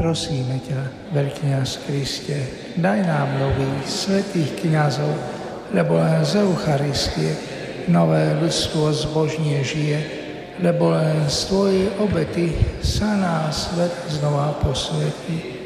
Prosíme ťa, veľkňaz Kriste, daj nám nových svätých kňazov, lebo len z Eucharistie nové ľudstvo zbožne žije, lebo len z Tvojej obety sa nás svet znova posvetí.